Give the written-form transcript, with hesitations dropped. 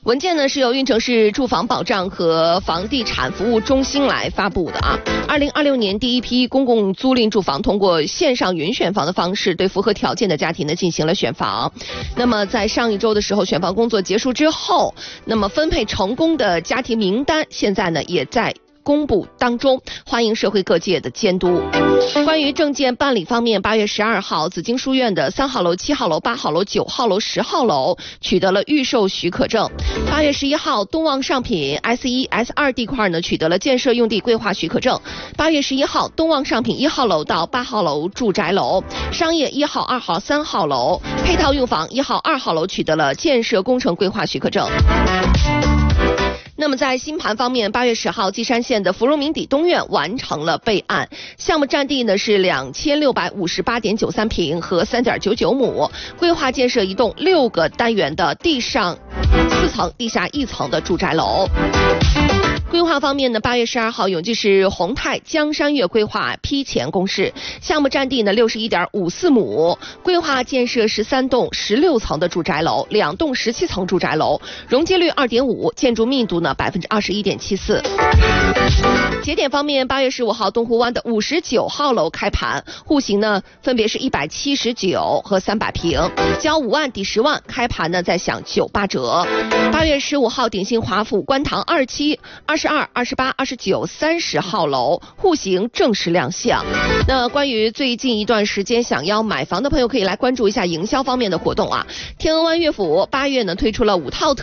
文件呢是由运城市住房保障和房地产服务中心来发布的啊。2026年第一批公共租赁住房通过线上云选房的方式，对符合条件的家庭呢进行了选房。那么在上一周的时候，选房工作结束之后，那么分配成功的家庭名单现在呢也在公布当中，欢迎社会各界的监督。关于证件办理方面，8月12号，紫荆书院的3号楼、7号楼、8号楼、9号楼、10号楼取得了预售许可证。8月11号，东旺上品 S1、S2 地块呢取得了建设用地规划许可证。8月11号，东旺上品1号楼到8号楼住宅楼、商业1号、2号、3号楼、配套用房1号、2号楼取得了建设工程规划许可证。那么在新盘方面，8月10号，稷山县的芙蓉明底东院完成了备案，项目占地呢是2658.93平和3.99亩，规划建设一栋6个单元的地上4层、地下1层的住宅楼。规划方面呢，8月12号，永济市宏泰江山悦规划批前公示，项目占地呢61.54亩，规划建设13栋16层的住宅楼，2栋17层住宅楼，容积率2.5%，建筑密度呢21.74%。节点方面，8月15号，东湖湾的59号楼开盘，户型呢分别是179和300平，交5万抵10万，开盘呢再享98折。8月15号，鼎新华府观塘27、22、28、29、30号楼户型正式亮相。那关于最近一段时间想要买房的朋友，可以来关注一下营销方面的活动啊。天鹅湾乐府8月呢推出了5套特